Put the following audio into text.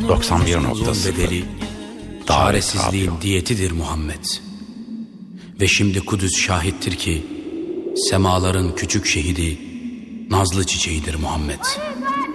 91.0 bedeli, çaresizliğin diyetidir Muhammed. Ve şimdi Kudüs şahittir ki semaların küçük şehidi, nazlı çiçeğidir Muhammed.